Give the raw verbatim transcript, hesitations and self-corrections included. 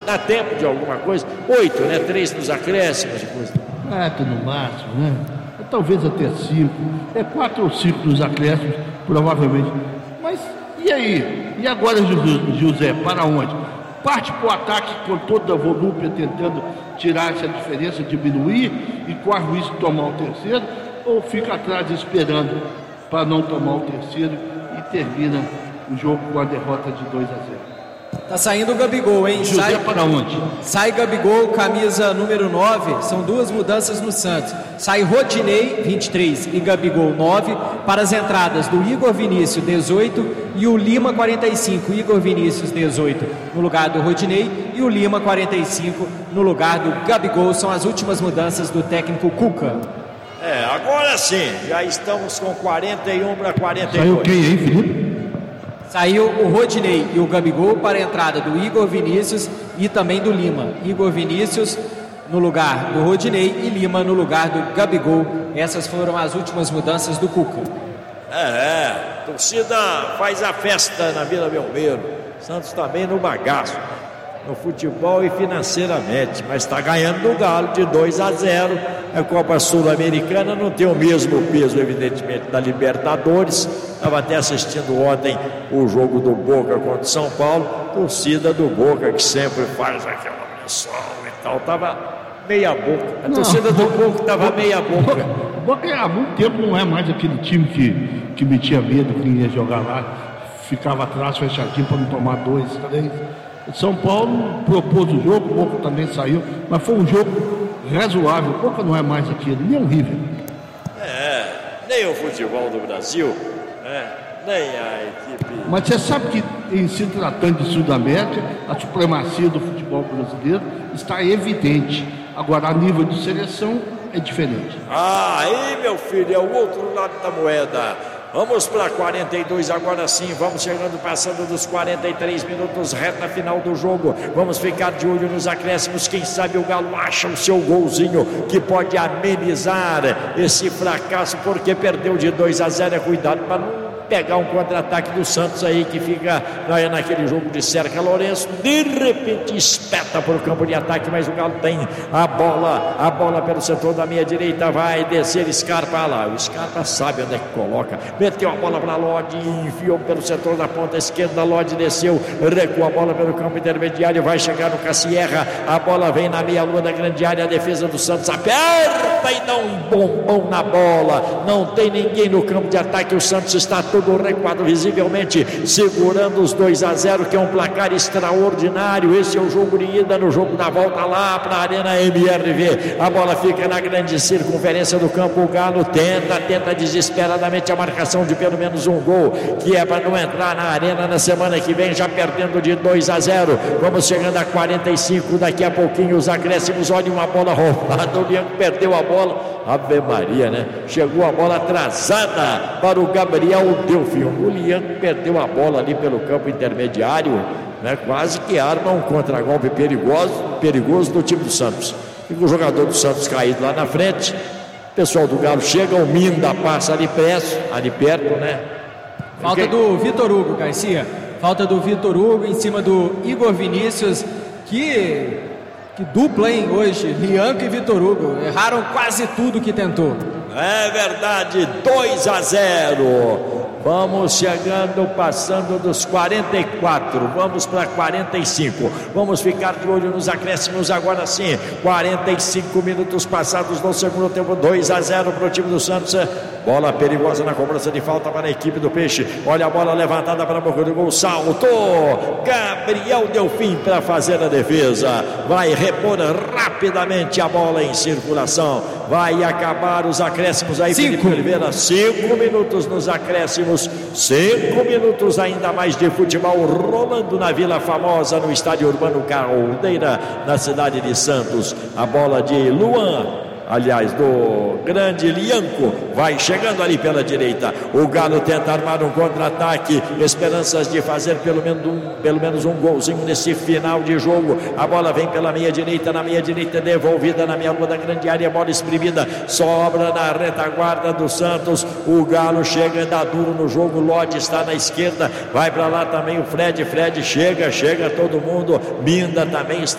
dá tempo de alguma coisa. Oito, né? Três nos acréscimos. Depois. Quatro no máximo, né? Talvez até cinco. É quatro ou cinco nos acréscimos, provavelmente. Mas e aí? E agora, José, para onde? Parte para o ataque com toda a volúpia, tentando tirar essa diferença, diminuir e corre o risco de tomar o terceiro, ou fica atrás esperando para não tomar o terceiro e termina o jogo com a derrota de dois a zero? Tá saindo o Gabigol, hein? José Sai, para onde? Sai Gabigol, camisa número nove. São duas mudanças no Santos. Sai Rodinei, vinte e três, e Gabigol, nove. Para as entradas do Igor Vinícius, dezoito. E o Lima, quarenta e cinco. Igor Vinícius, dezoito, no lugar do Rodinei. E o Lima, quarenta e cinco, no lugar do Gabigol. São as últimas mudanças do técnico Cuca. É, agora sim. Já estamos com quarenta e um para quarenta e dois. Saiu quem aí, Felipe? Saiu o Rodinei e o Gabigol para a entrada do Igor Vinícius e também do Lima. Igor Vinícius no lugar do Rodinei e Lima no lugar do Gabigol. Essas foram as últimas mudanças do Cuca. É, é. A torcida faz a festa na Vila Belmiro. Santos também no bagaço, no futebol e financeiramente, mas está ganhando do Galo de dois a zero. A Copa Sul-Americana não tem o mesmo peso, evidentemente, da Libertadores. Estava até assistindo ontem o jogo do Boca contra o São Paulo. Torcida do Boca, que sempre faz aquela pressão e tal, estava meia boca. A não, torcida do Boca estava meia boca. O Boca há muito tempo não é mais aquele time que, que metia medo, que ia jogar lá, ficava atrás fechadinho para não tomar dois, três. São Paulo propôs o jogo, o Boca também saiu, mas foi um jogo razoável. O Boca não é mais aquilo, nem horrível. É, nem o futebol do Brasil, né? Nem a equipe. Mas você sabe que, em se tratando de Sudamérica, a supremacia do futebol brasileiro está evidente. Agora, a nível de seleção, é diferente. Ah, aí, meu filho, é o outro lado da moeda. Vamos para quarenta e dois agora sim, vamos chegando, passando dos quarenta e três minutos, reta final do jogo. Vamos ficar de olho nos acréscimos, quem sabe o Galo acha o seu golzinho que pode amenizar esse fracasso, porque perdeu de dois a zero. É cuidado para não pegar um contra-ataque do Santos aí, que fica naquele jogo de Cerca Lourenço, de repente espeta para o campo de ataque, mas o Galo tem a bola, a bola pelo setor da meia direita, vai descer Scarpa lá, o Scarpa sabe onde é que coloca, meteu a bola para Lodi, enfiou pelo setor da ponta esquerda, Lodi desceu, recua a bola pelo campo intermediário, vai chegar no Cassierra, a bola vem na meia lua da grande área, a defesa do Santos aperta e dá um bombom na bola, não tem ninguém no campo de ataque, o Santos está todo do recuado, visivelmente segurando os dois a zero, que é um placar extraordinário. Esse é o jogo de ida, no jogo da volta lá para a Arena M R V. A bola fica na grande circunferência do campo. O Galo tenta, tenta desesperadamente a marcação de pelo menos um gol, que é para não entrar na Arena na semana que vem, já perdendo de dois a zero. Vamos chegando a quarenta e cinco, daqui a pouquinho os acréscimos. Olha, uma bola roubada, o Lianco perdeu a bola. Ave Maria, né? Chegou a bola atrasada para o Gabriel Delfim. O Lianco perdeu a bola ali pelo campo intermediário, né? Quase que arma um contragolpe perigoso, perigoso do time do Santos. Fica o jogador do Santos caído lá na frente. O pessoal do Galo chega, o Minda passa ali perto, ali perto, né? Falta do Vitor Hugo, Garcia. Falta do Vitor Hugo em cima do Igor Vinícius, que... Que dupla, hein, hoje, Lianco e Vitor Hugo, erraram quase tudo que tentou. É verdade, dois a zero. Vamos chegando, passando dos quarenta e quatro, vamos para quarenta e cinco. Vamos ficar de olho nos acréscimos agora sim. quarenta e cinco minutos passados no segundo tempo, dois a zero para o time do Santos. Bola perigosa na cobrança de falta para a equipe do Peixe. Olha a bola levantada para a boca do gol. Saltou Gabriel Delfim para fazer a defesa. Vai repor rapidamente a bola em circulação. Vai acabar os acréscimos aí, Cinco. Felipe Oliveira. Cinco minutos nos acréscimos. Cinco minutos ainda mais de futebol rolando na Vila Famosa, no estádio Urbano Caldeira, na cidade de Santos. A bola de Luan, aliás, do grande Lianco, vai chegando ali pela direita. O Galo tenta armar um contra-ataque, esperanças de fazer pelo menos um, pelo menos um golzinho nesse final de jogo. A bola vem pela meia direita, na meia direita devolvida na meia lua da grande área, bola exprimida, sobra na retaguarda do Santos. O Galo chega, dá duro no jogo. Lodi está na esquerda, vai para lá também o Fred, Fred chega, chega todo mundo. Minda também está